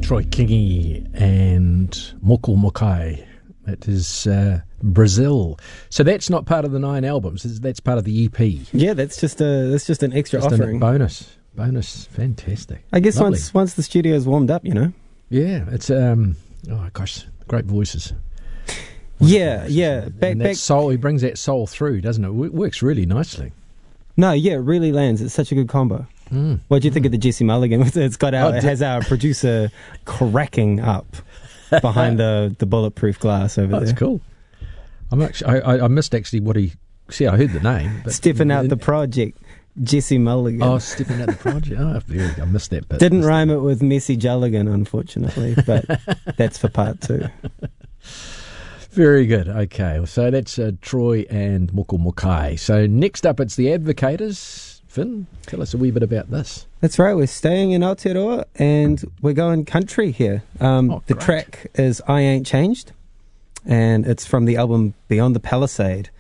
Troy Kingi and Moko Mokai. That is Brazil. So that's not part of the 9 albums. That's part of the EP. Yeah, that's just an extra offering. Bonus. Fantastic. I guess once the studio's warmed up, Yeah, it's great voices. Yeah. Back soul. He brings that soul through, doesn't it? It works really nicely. No, yeah, it really lands. It's such a good combo. What do you think of the Jesse Mulligan? It has our producer cracking up behind the bulletproof glass over there. That's cool. I missed actually what he. See, I heard the name. But Stepping out the project, Jesse Mulligan. Oh, stepping out the project. I missed that bit. Didn't rhyme it with Messi Julligan, unfortunately, but that's for part 2. Very good. Okay, so that's Troy and Moko Mokai. So next up, it's the Advocators. Finn, tell us a wee bit about this. That's right. We're staying in Aotearoa and we're going country here. The track is I Ain't Changed, and it's from the album Beyond the Palisade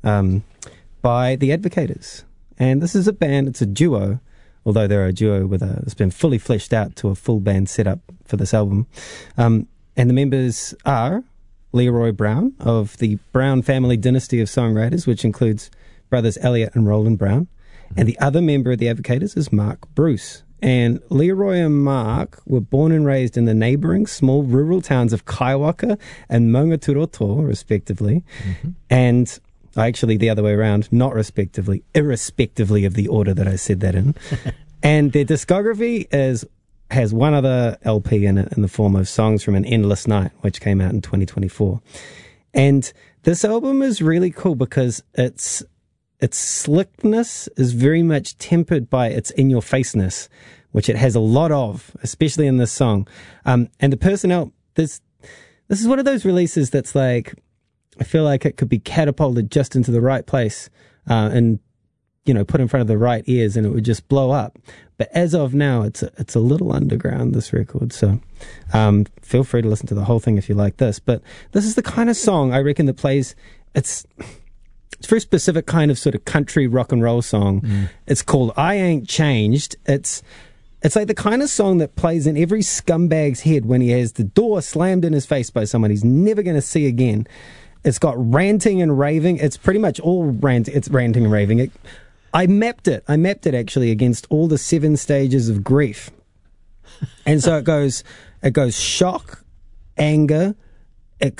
by the Advocators. And this is a band. It's a duo, although they're a duo it's been fully fleshed out to a full band setup for this album. And the members are Leroy Brown of the Brown family dynasty of songwriters, which includes brothers Elliot and Roland Brown. And the other member of the Advocators is Mark Bruce. And Leroy and Mark were born and raised in the neighbouring small rural towns of Kaiwaka and Maungaturoto, respectively. And actually the other way around, not respectively, irrespectively of the order that I said that in. And their discography has one other LP in it in the form of Songs from an Endless Night, which came out in 2024. And this album is really cool because its slickness is very much tempered by its in-your-faceness, which it has a lot of, especially in this song. And the personnel, this is one of those releases that's like, I feel like it could be catapulted just into the right place and, put in front of the right ears and it would just blow up. But as of now, it's a little underground, this record. So feel free to listen to the whole thing if you like this. But this is the kind of song I reckon that plays, it's a very specific kind of sort of country rock and roll song. It's called I Ain't Changed. It's like the kind of song that plays in every scumbag's head when he has the door slammed in his face by someone he's never going to see again. It's got ranting and raving. It's pretty much all it's ranting and raving. I mapped it actually against all the 7 stages of grief. And so it goes shock, anger, back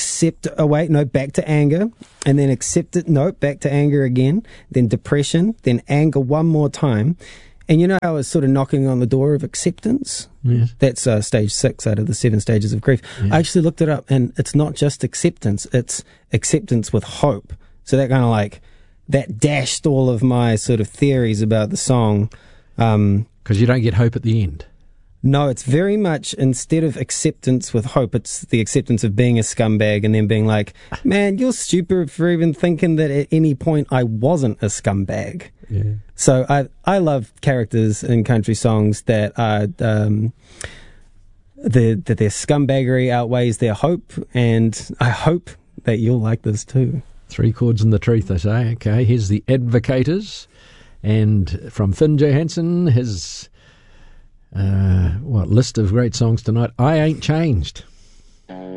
to anger, and then back to anger again, then depression, then anger one more time. And you know how it's sort of knocking on the door of acceptance? Yes. That's stage 6 out of the 7 stages of grief. Yeah. I actually looked it up, and it's not just acceptance, it's acceptance with hope. So that kind of that dashed all of my sort of theories about the song. Because you don't get hope at the end. No, it's very much, instead of acceptance with hope, it's the acceptance of being a scumbag and then being like, man, you're stupid for even thinking that at any point I wasn't a scumbag. Yeah. So I love characters in country songs that are that their scumbaggery outweighs their hope, and I hope that you'll like this too. 3 chords in the truth, I say. Okay, here's the Advocators, and from Finn Johansson, his list of great songs tonight, I Ain't Changed.